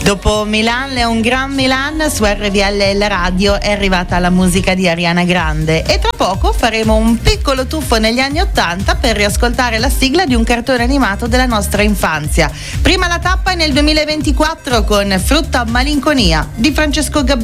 Dopo Milan è un gran Milan, su RVL la radio è arrivata la musica di Ariana Grande e tra poco faremo un piccolo tuffo negli anni '80 per riascoltare la sigla di un cartone animato della nostra infanzia. Prima la tappa è nel 2024 con Frutta Malinconia di Francesco Gabbani.